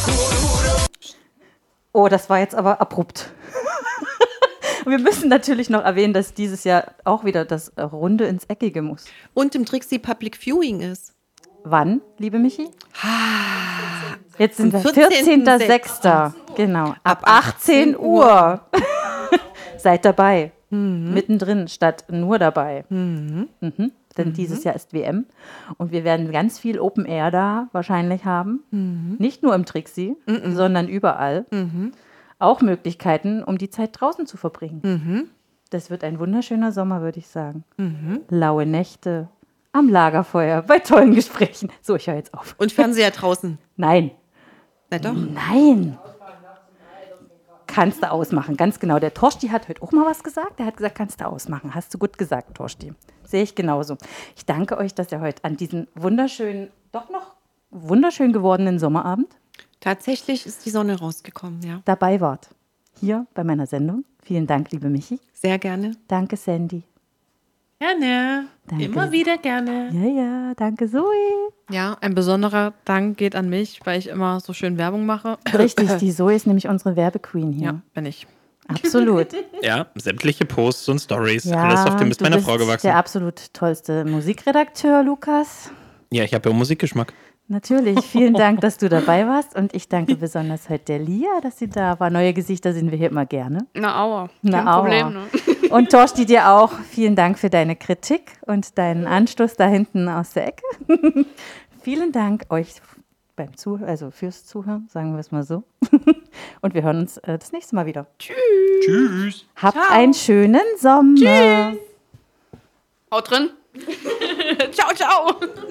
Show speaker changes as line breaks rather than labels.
Oh, das war jetzt aber abrupt. Wir müssen natürlich noch erwähnen, dass dieses Jahr auch wieder das Runde ins Eckige muss.
Und im Trixie Public Viewing ist.
Wann, liebe Michi? Jetzt sind wir
14.06.
14.06. Genau, ab 18 Uhr. Seid dabei. Mittendrin statt nur dabei. Denn dieses Jahr ist WM und wir werden ganz viel Open Air da wahrscheinlich haben. Nicht nur im Trixie, sondern überall. Auch Möglichkeiten, um die Zeit draußen zu verbringen. Das wird ein wunderschöner Sommer, würde ich sagen. Laue Nächte am Lagerfeuer, bei tollen Gesprächen. So, ich höre jetzt auf.
Und Fernseher draußen.
Nein.
Na doch.
Nein. Kannst du ausmachen, ganz genau. Der Torsti hat heute auch mal was gesagt. Der hat gesagt, kannst du ausmachen. Hast du gut gesagt, Torsti. Sehe ich genauso. Ich danke euch, dass ihr heute an diesem wunderschönen, doch noch wunderschön gewordenen Sommerabend
Tatsächlich ist die Sonne rausgekommen, ja.
dabei wart. Hier bei meiner Sendung. Vielen Dank, liebe Michi.
Sehr gerne.
Danke, Sandy.
Gerne.
Danke.
Immer wieder gerne.
Ja, danke, Zoe.
Ja, ein besonderer Dank geht an mich, weil ich immer so schön Werbung mache.
Richtig, die Zoe ist nämlich unsere Werbequeen hier.
Ja, bin ich.
Absolut.
Ja, sämtliche Posts und Stories.
Ja,
Alles auf dem ist
du
meiner
bist
Frau gewachsen.
der absolut tollste Musikredakteur, Lukas.
Ja, ich habe ja auch Musikgeschmack.
Natürlich, vielen Dank, dass du dabei warst und ich danke besonders heute der Lia, dass sie da war. Neue Gesichter sind wir hier immer gerne.
Na, aua.
Na,
Kein
aua.
Problem, ne?
Und Torsti, dir auch vielen Dank für deine Kritik und deinen Anstoß da hinten aus der Ecke. Vielen Dank euch fürs Zuhören, sagen wir es mal so. Und wir hören uns das nächste Mal wieder.
Tschüss.
Habt einen schönen Sommer.
Haut drin. Ciao, ciao.